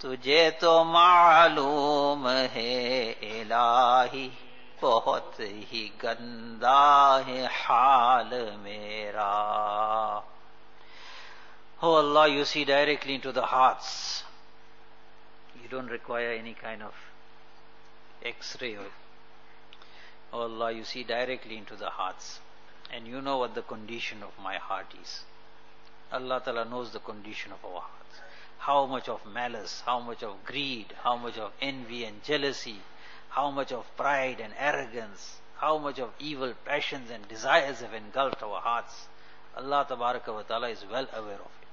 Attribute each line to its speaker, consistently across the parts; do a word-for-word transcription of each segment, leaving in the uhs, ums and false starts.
Speaker 1: तुझे तो मालूम है इलाही बहुत ही गंदा है हाल मेरा. Oh Allah, you see directly into the hearts. You don't require any kind of x-ray. Oh Allah, you see directly into the hearts. And you know what the condition of my heart is. Allah Ta'ala knows the condition of our hearts. How much of malice, how much of greed, how much of envy and jealousy, how much of pride and arrogance, how much of evil passions and desires have engulfed our hearts. Allah Tabaraka wa Ta'ala is well aware of it.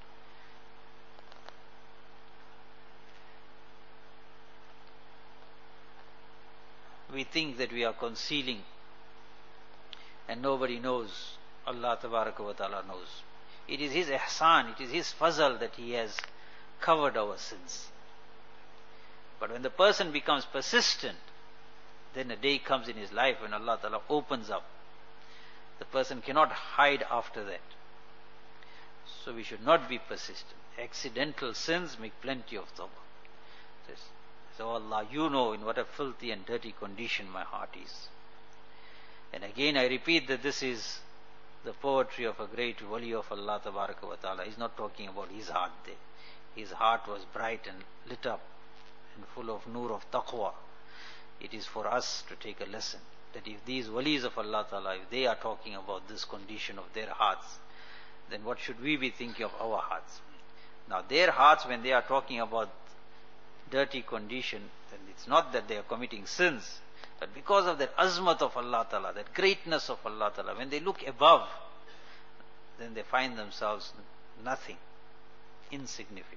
Speaker 1: We think that we are concealing and nobody knows. Allah Tabaraka wa Ta'ala knows. It is His ihsan, it is His fazl that He has covered our sins. But when the person becomes persistent, then a day comes in his life when Allah Ta'ala opens up. The person cannot hide after that. So we should not be persistent. Accidental sins make plenty of tawbah. So Allah, you know in what a filthy and dirty condition my heart is. And again I repeat that this is the poetry of a great wali of Allah Tabaraka wa Ta'ala. He's not talking about his heart there. His heart was bright and lit up and full of nur of taqwa. It is for us to take a lesson that if these walis of Allah Ta'ala, if they are talking about this condition of their hearts, then what should we be thinking of our hearts? Now their hearts, when they are talking about dirty condition, then it's not that they are committing sins, but because of that azmat of Allah Ta'ala, that greatness of Allah Ta'ala, when they look above, then they find themselves nothing, insignificant.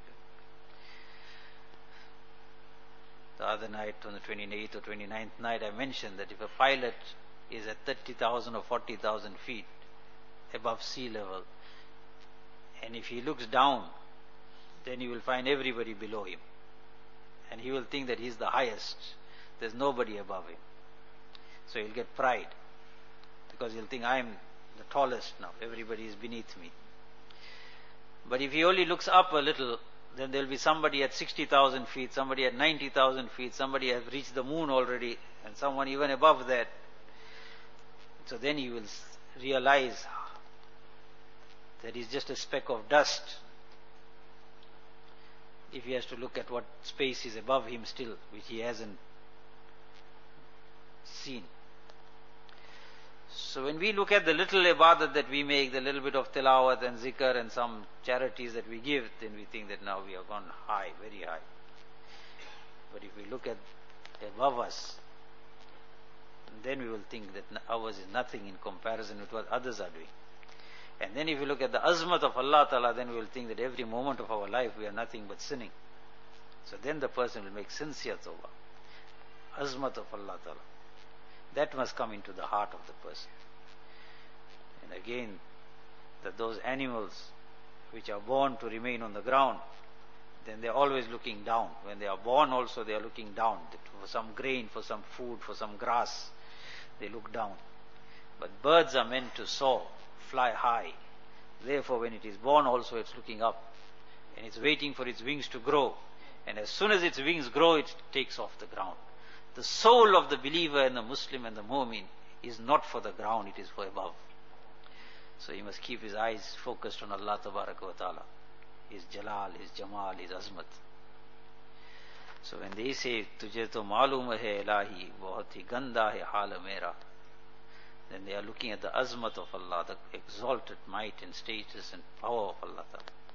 Speaker 1: The other night, on the twenty-eighth or twenty-ninth night, I mentioned that if a pilot is at thirty thousand or forty thousand feet above sea level, and if he looks down, then he will find everybody below him. And he will think that he is the highest. There's nobody above him. So he'll get pride, because he'll think, I am the tallest now, everybody is beneath me. But if he only looks up a little, then there will be somebody at sixty thousand feet, somebody at ninety thousand feet, somebody has reached the moon already, and someone even above that. So then he will realize that he's just a speck of dust, if he has to look at what space is above him still, which he hasn't seen. So when we look at the little ibadat that we make, the little bit of tilawat and zikr and some charities that we give, then we think that now we have gone high, very high. But if we look at above us, then we will think that ours is nothing in comparison with what others are doing. And then if you look at the azmat of Allah Ta'ala, then we will think that every moment of our life we are nothing but sinning. So then the person will make sincere tawbah. Azmat of Allah Ta'ala. That must come into the heart of the person. And again, that those animals which are born to remain on the ground, then they are always looking down. When they are born also, they are looking down. For some grain, for some food, for some grass, they look down. But birds are meant to soar, fly high. Therefore, when it is born also, it's looking up. And it's waiting for its wings to grow. And as soon as its wings grow, it takes off the ground. The soul of the believer and the Muslim and the mu'min is not for the ground, it is for above. So he must keep his eyes focused on Allah Tabaraka wa Ta'ala, His Jalal, His Jamal, His Azmat. So when they say, Tujhe to malum hai ilahi, bahut hi ganda hai hal mera, then they are looking at the Azmat of Allah, the exalted might and status and power of Allah Ta'ala.